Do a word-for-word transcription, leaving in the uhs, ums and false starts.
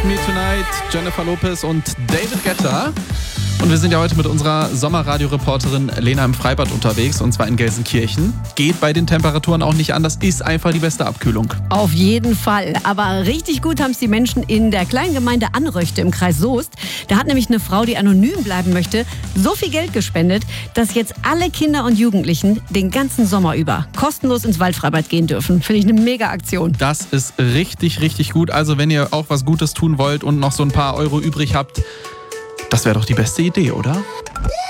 Me Tonight, Jennifer Lopez und David Guetta. Und wir sind ja heute mit unserer Sommerradio-Reporterin Lena im Freibad unterwegs, und zwar in Gelsenkirchen. Geht bei den Temperaturen auch nicht anders, ist einfach die beste Abkühlung. Auf jeden Fall. Aber richtig gut haben es die Menschen in der kleinen Gemeinde Anröchte im Kreis Soest. Da hat nämlich eine Frau, die anonym bleiben möchte, so viel Geld gespendet, dass jetzt alle Kinder und Jugendlichen den ganzen Sommer über kostenlos ins Waldfreibad gehen dürfen. Finde ich eine mega Aktion. Das ist richtig, richtig gut. Also wenn ihr auch was Gutes tun wollt und noch so ein paar Euro übrig habt, das wäre doch die beste Idee, oder?